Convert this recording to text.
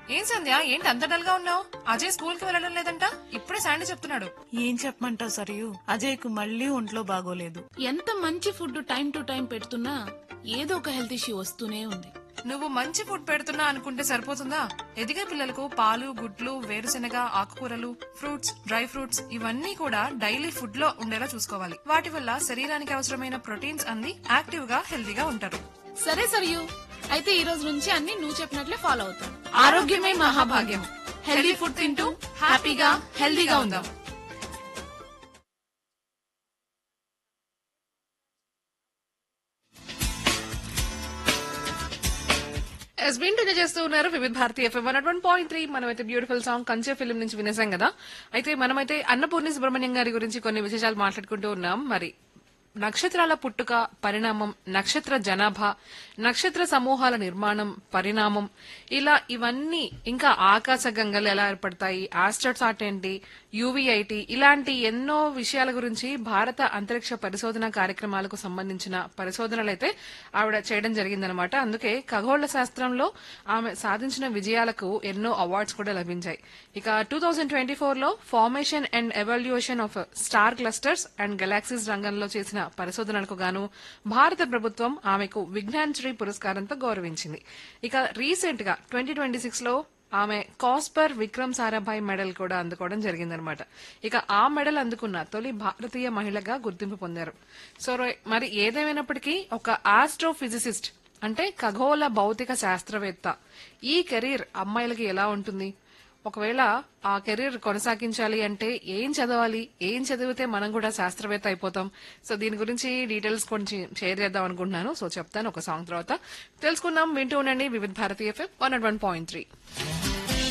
ఏం సంధ్య, ఏంటి అంత డల్ గా ఉన్నావు? అజయ్ స్కూల్ కి వెళ్ళడం లేదంట, ఇప్పుడే శాండీ చెప్తున్నాడు. ఏం చెప్పమంటావు సరియు, అజయ్ కు మళ్ళీ ఒంట్లో బాగోలేదు. ఎంత మంచి ఫుడ్ టైం టు టైం పెడుతున్నా ఏదో ఒక హెల్త్ ఇష్యూ వస్తూనే ఉంది. నువ్వు మంచి ఫుడ్ పెడుతున్నా అనుకుంటే సరిపోతుందా? ఎదిగే పిల్లలకు పాలు, గుడ్లు, వేరుశెనగ, ఆకుకూరలు, ఫ్రూట్స్, డ్రై ఫ్రూట్స్ ఇవన్నీ కూడా డైలీ ఫుడ్ లో ఉండేలా చూసుకోవాలి. వాటి వల్ల శరీరానికి అవసరమైన ప్రోటీన్స్ అంది యాక్టివ్ గా హెల్దీగా ఉంటారు. సరే సరియు, అయితే ఈ రోజు నుంచి అన్ని నువ్వు చెప్పినట్లే ఫాలో అవుతాను. ఆరోగ్యమే మహాభాగ్యం. హెల్దీ ఫుడ్ తింటూ హ్యాపీగా హెల్దీగా ఉందాం. ఎస్బీన్ చేస్తూ ఉన్నారు వివిధ భారతి ఎఫ్ఎం 101.3. మనమైతే బ్యూటిఫుల్ సాంగ్ కంచె ఫిల్మ్ నుంచి వినేసాం కదా. అయితే మనమైతే అన్నపూర్ణి సుబ్రహ్మణ్యం గారి గురించి కొన్ని విశేషాలు మాట్లాడుకుంటూ ఉన్నాం. మరి నక్షత్రాల పుట్టుక, పరిణామం, నక్షత్ర జనాభా, నక్షత్ర సమూహాల నిర్మాణం, పరిణామం, ఇలా ఇవన్నీ, ఇంకా ఆకాశ గంగలు ఎలా ఏర్పడతాయి, ఆస్ట్రోసాట్ ఏంటి, యూవీఐటీ, ఇలాంటి ఎన్నో విషయాల గురించి భారత అంతరిక్ష పరిశోధన కార్యక్రమాలకు సంబంధించిన పరిశోధనలైతే ఆవిడ చేయడం జరిగిందనమాట. అందుకే ఖగోళ శాస్త్రంలో ఆమె సాధించిన విజయాలకు ఎన్నో అవార్డ్స్ కూడా లభించాయి. ఇక 2024 లో formation and evolution of star clusters and galaxies రంగంలో చేసిన పరిశోధనలకు గాను భారత ప్రభుత్వం ఆమెకు విజ్ఞాన్ శ్రీ పురస్కారంతో గౌరవించింది. ఇక రీసెంట్ గా 2026 లో ఆమె కాస్పర్ విక్రమ్ సారాభాయ్ మెడల్ కూడా అందుకోవడం జరిగిందనమాట. ఇక ఆ మెడల్ అందుకున్న తొలి భారతీయ మహిళగా గుర్తింపు పొందారు. సో మరి ఏదేమైనప్పటికీ ఒక ఆస్ట్రోఫిజిసిస్ట్ అంటే ఖగోళ భౌతిక శాస్త్రవేత్త ఈ కెరీర్ అమ్మాయిలకి ఎలా ఉంటుంది? ఒకవేళ ఆ కెరీర్ కొనసాగించాలి అంటే ఏం చదవాలి, ఏం చదివితే మనం కూడా శాస్త్రవేత్త అయిపోతాం? సో దీని గురించి డీటెయిల్స్ కొంచెం షేర్ చేద్దాం అనుకుంటున్నాను. సో చెప్తాను ఒక సాంగ్ తర్వాత. తెలుసుకుందాం, వింటూ ఉండండి వివిధ భారతి ఎఫ్ఎం 101.3.